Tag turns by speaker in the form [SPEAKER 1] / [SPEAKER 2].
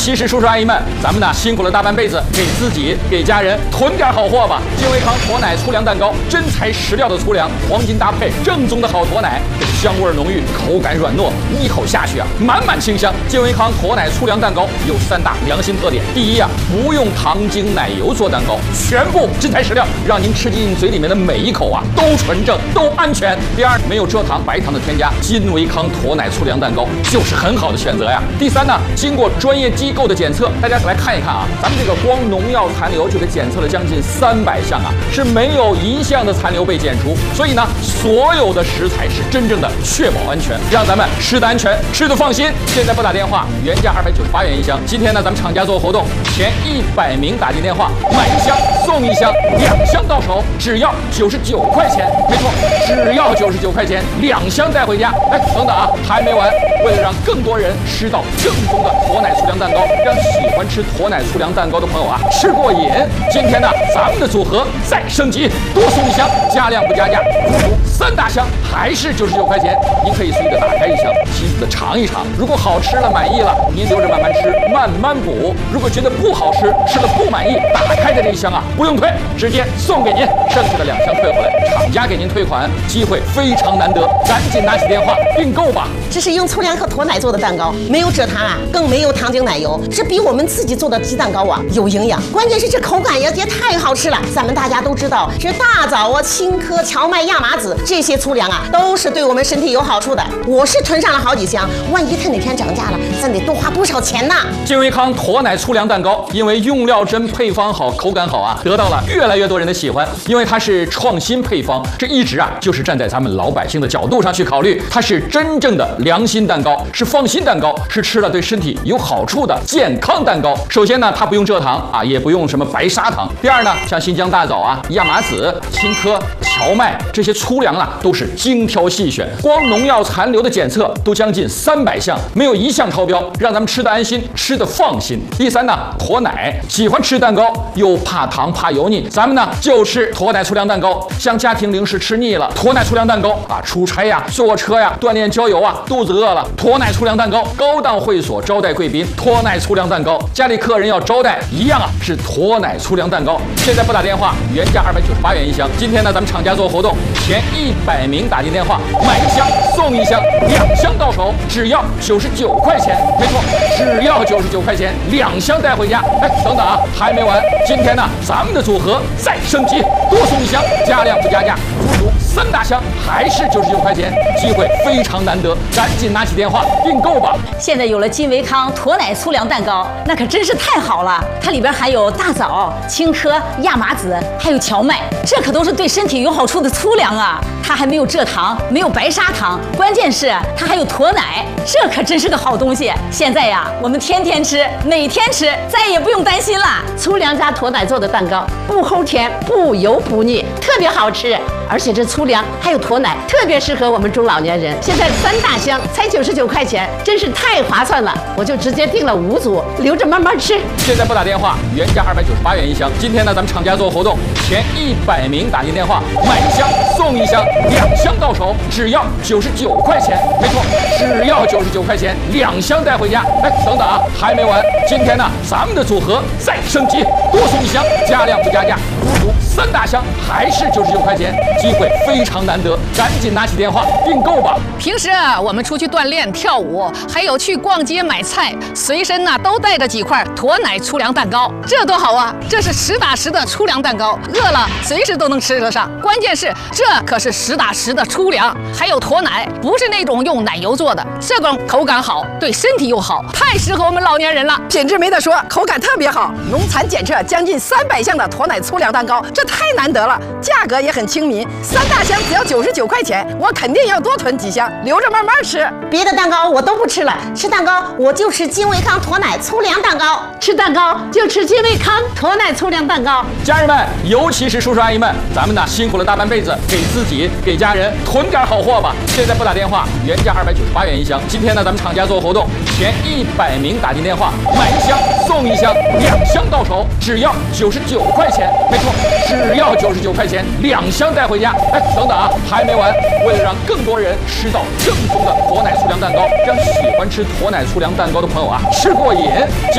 [SPEAKER 1] 其是叔叔阿姨们，咱们呢辛苦了大半辈子，给自己给家人囤点好货吧。金维康驼奶粗粮蛋糕，真材实料的粗粮，黄金搭配，正宗的好驼奶，这个香味浓郁，口感软糯，一口下去啊，满满清香。金维康驼奶粗粮蛋糕有3大良心特点：第一啊，不用糖精奶油做蛋糕，全部真材实料，让您吃进嘴里面的每一口啊都纯正，都安全。第二，没有蔗糖、白糖的添加，金维康驼奶粗粮蛋糕就是很好的选择呀。第三呢，经过专业机构的检测，大家来看一看啊，咱们这个光农药残留就给检测了将近300项啊，是没有一项的残留被检出。所以呢，所有的食材是真正的确保安全，让咱们吃得安全，吃得放心。现在拨打电话，原价298元一箱。今天呢，咱们厂家做活动，前100名打进电话，买1箱送1箱，2箱到手只要99块钱。没错，只要99块钱，2箱带回家。哎，等等啊，还没完！为了让更多人吃到正宗的驼奶粗粮蛋糕，让喜欢吃驼奶粗粮蛋糕的朋友啊吃过瘾，今天呢，咱们的组合再升级，多送1箱，加量不加价，足足3大箱，还是99块钱。您可以随意的打开1箱，细细的尝一尝。如果好吃了满意了，您留着慢慢吃，慢慢补。如果觉得不好吃，吃了不满意，打开的这1箱啊不用退，直接送给您，剩下的2箱退回来，厂家给您退款，机会非常难得，赶紧拿起电话订购吧。
[SPEAKER 2] 这是用粗粮和驼奶做的蛋糕，没有蔗糖啊，更没有糖精奶油，这比我们自己做的鸡蛋糕啊有营养，关键是这口感也太好吃了。咱们大家都知道，这大枣啊、青稞、荞麦、亚麻籽这些粗粮啊，都是对我们身体有好处的。我是囤上了好几箱，万一它哪天涨价了，咱得多花不少钱呢。
[SPEAKER 1] 金维康驼奶粗粮蛋糕，因为用料真、配方好、口感好啊，得到了越来越多人的喜欢。因为它是创新配方，这一直啊就是站在咱们老百姓的角度上去考虑，它是真正的良心蛋糕，是放心蛋糕，是吃了对身体有好处的健康蛋糕。首先呢，它不用蔗糖啊，也不用什么白砂糖。第二呢，像新疆大枣啊、亚麻籽、青稞、荞麦这些粗粮啊，都是精挑细选，光农药残留的检测都将近300项，没有1项超标，让咱们吃得安心，吃得放心。第三呢，驼奶，喜欢吃蛋糕又怕糖怕油腻，咱们呢就吃驼奶粗粮蛋糕。像家庭零食吃腻了，驼奶粗粮蛋糕啊，出差呀、坐车呀、锻炼郊游啊，肚子饿了，驼奶粗粮蛋糕。高档会所招待贵宾，驼奶粗粮蛋糕。家里客人要招待一样啊，是驼奶粗粮蛋糕。现在拨打电话，原价298元一箱。今天呢，咱们厂家做活动，前100名打进电话，买1箱送1箱，2箱到手只要99块钱。没错，只要99块钱，2箱带回家。哎，等等啊，还没完！今天呢，咱们的组合再升级，多送1箱，加量不加价，足足3大箱，还是99块钱，机会非常难得，赶紧拿起电话订购吧。
[SPEAKER 3] 现在有了金维康驼奶粗粮蛋糕，那可真是太好了！它里边含有大枣、青稞、亚麻籽，还有荞麦，这可都是对身体有好处的粗粮啊！它还没有蔗糖，没有白砂糖，关键是它还有驼奶，这可真是个好东西。现在呀，我们天天吃，每天吃，再也不用担心了。
[SPEAKER 4] 粗粮加驼奶做的蛋糕，不齁甜，不油不腻，特别好吃。而且这粗粮还有驼奶，特别适合我们中老年人。现在3大箱才99块钱，真是太划算了！我就直接订了5组，留着慢慢吃。
[SPEAKER 1] 现在拨打电话，原价298元一箱。今天呢，咱们厂家做活动，前100名打进电话，买1箱送1箱，2箱到手只要99块钱。没错，只要99块钱，2箱带回家。哎，等等啊，还没完！今天呢，咱们的组合再升级，多送1箱，加量不加价，足足3大箱，还是99块钱，机会非常难得，赶紧拿起电话订购吧。
[SPEAKER 5] 平时我们出去锻炼、跳舞，还有去逛街买菜，随身都带着几块驼奶粗粮蛋糕，这多好啊！这是实打实的粗粮蛋糕，饿了随时都能吃得上。关键是这可是实打实的粗粮，还有驼奶，不是那种用奶油做的，这种口感好，对身体又好，太适合我们老年人了。
[SPEAKER 6] 品质没得说，口感特别好，农残检测将近300项的驼奶粗粮蛋糕，这太难得了，价格也很亲民，3大箱只要99块钱，我肯定要多囤几箱，留着慢慢吃。
[SPEAKER 2] 别的蛋糕我都不吃了，吃蛋糕我就吃金维康驼奶粗粮蛋糕，
[SPEAKER 4] 吃蛋糕就吃金维康驼奶粗粮蛋糕。
[SPEAKER 1] 家人们，尤其是叔叔阿姨们，咱们呢辛苦了大半辈子，给自己给家人囤点好货吧。现在拨打电话，原价298元一箱。今天呢，咱们厂家做活动，前100名打进电话，买1箱送1箱，2箱到手只要99块钱。没错，只要99块钱，2箱带回家。哎，等等啊，还没完！为了让更多人吃到正宗的驼奶粗粮蛋糕，让喜欢吃驼奶粗粮蛋糕的朋友啊吃过瘾。